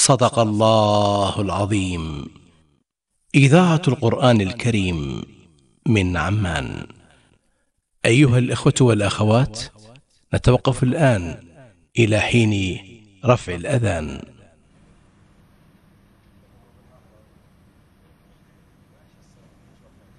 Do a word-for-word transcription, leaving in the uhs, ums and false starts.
صدق الله العظيم. إذاعة القرآن الكريم من عمان. أيها الإخوة والأخوات، نتوقف الآن إلى حين رفع الأذان.